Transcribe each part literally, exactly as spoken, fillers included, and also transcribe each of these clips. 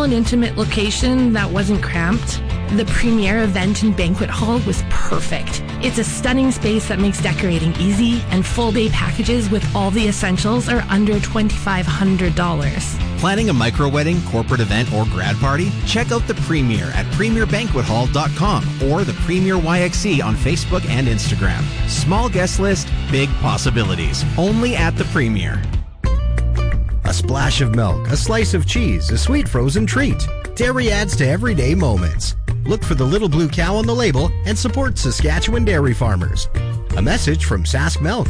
and intimate location that wasn't cramped. The Premier Event and Banquet Hall was perfect. It's a stunning space that makes decorating easy, and full day packages with all the essentials are under two thousand five hundred dollars. Planning a micro-wedding, corporate event, or grad party? Check out the Premier at premier banquet hall dot com or the Premier Y X C on Facebook and Instagram. Small guest list, big possibilities. Only at the Premier. A splash of milk, a slice of cheese, a sweet frozen treat. Dairy adds to everyday moments. Look for the little blue cow on the label and support Saskatchewan dairy farmers. A message from Sask Milk.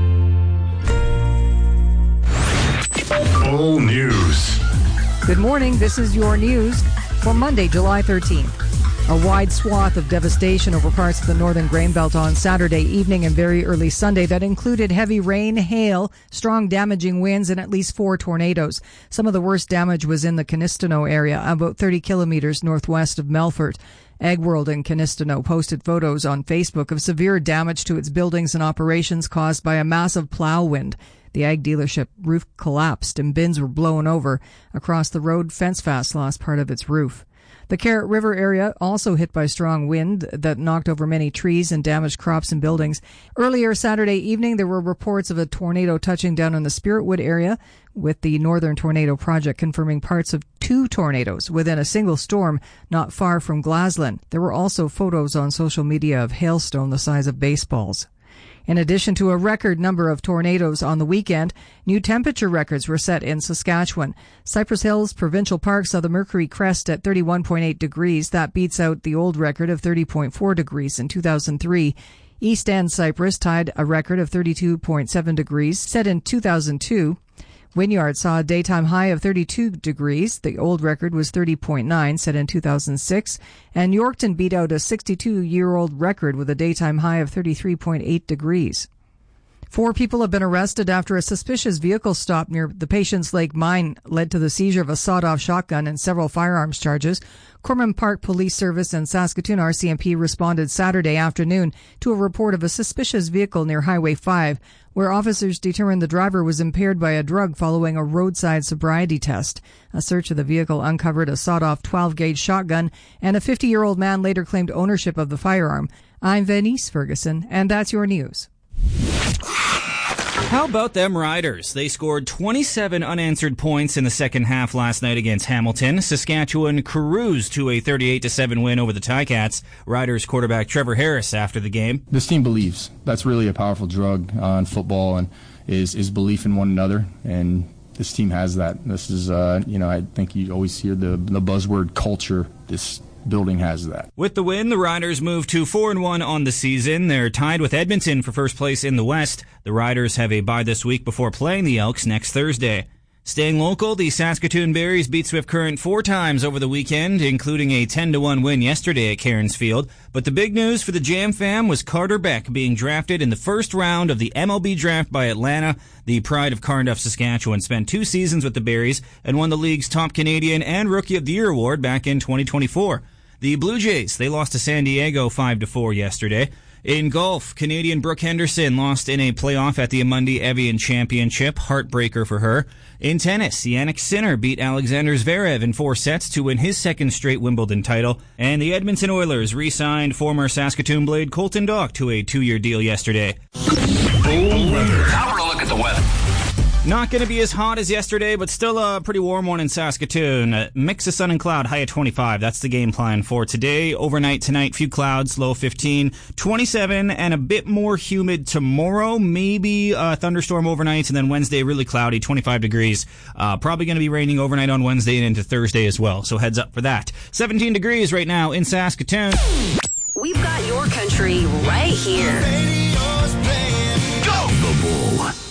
Full news. Good morning. This is your news for Monday, July thirteenth. A wide swath of devastation over parts of the northern grain belt on Saturday evening and very early Sunday that included heavy rain, hail, strong damaging winds, and at least four tornadoes. Some of the worst damage was in the Canistano area, about thirty kilometers northwest of Melfort. AgWorld in Canistano posted photos on Facebook of severe damage to its buildings and operations caused by a massive plow wind. The ag dealership roof collapsed and bins were blown over. Across the road, FenceFast lost part of its roof. The Carrot River area also hit by strong wind that knocked over many trees and damaged crops and buildings. Earlier Saturday evening, there were reports of a tornado touching down in the Spiritwood area, with the Northern Tornado Project confirming parts of two tornadoes within a single storm not far from Glasslyn. There were also photos on social media of hailstone the size of baseballs. In addition to a record number of tornadoes on the weekend, new temperature records were set in Saskatchewan. Cypress Hills Provincial Park saw the mercury crest at thirty-one point eight degrees. That beats out the old record of thirty point four degrees in two thousand three. East End Cypress tied a record of thirty-two point seven degrees set in two thousand two. Wynyard saw a daytime high of thirty-two degrees. The old record was thirty point nine, set in two thousand six. And Yorkton beat out a sixty-two-year-old record with a daytime high of thirty-three point eight degrees. Four people have been arrested after a suspicious vehicle stop near the Patience Lake mine led to the seizure of a sawed-off shotgun and several firearms charges. Corman Park Police Service and Saskatoon R C M P responded Saturday afternoon to a report of a suspicious vehicle near Highway five, where officers determined the driver was impaired by a drug following a roadside sobriety test. A search of the vehicle uncovered a sawed-off twelve-gauge shotgun, and a fifty-year-old man later claimed ownership of the firearm. I'm Venice Ferguson, and that's your news. How about them Riders? They scored twenty-seven unanswered points in the second half last night against Hamilton. Saskatchewan cruised to a thirty-eight to seven win over the Ticats. Riders quarterback Trevor Harris after the game. This team believes. That's really a powerful drug uh, in football, and is is belief in one another. And this team has that. This is, uh, you know, I think you always hear the the buzzword culture. This building has that. With the win, the Riders move to four and one on the season. They're tied with Edmonton for first place in the West. The Riders have a bye this week before playing the Elks next Thursday. Staying local, the Saskatoon Berries beat Swift Current four times over the weekend, including a ten to one win yesterday at Cairns Field. But the big news for the Jam fam was Carter Beck being drafted in the first round of the M L B draft by Atlanta. The pride of Carnduff, Saskatchewan, spent two seasons with the Berries and won the league's top Canadian and Rookie of the Year award back in twenty twenty-four. The Blue Jays, they lost to San Diego five to four yesterday. In golf, Canadian Brooke Henderson lost in a playoff at the Amundi Evian Championship. Heartbreaker for her. In tennis, Jannik Sinner beat Alexander Zverev in four sets to win his second straight Wimbledon title. And the Edmonton Oilers re-signed former Saskatoon Blade Colton Dach to a two-year deal yesterday. Full weather. Now we're going to look at the weather. Not going to be as hot as yesterday, but still a pretty warm one in Saskatoon. A mix of sun and cloud, high at twenty-five. That's the game plan for today. Overnight tonight, few clouds, low fifteen. twenty-seven and a bit more humid tomorrow. Maybe a thunderstorm overnight, and then Wednesday really cloudy, twenty-five degrees. Uh, probably going to be raining overnight on Wednesday and into Thursday as well, so heads up for that. seventeen degrees right now in Saskatoon. We've got your country right here. Go! The Bull.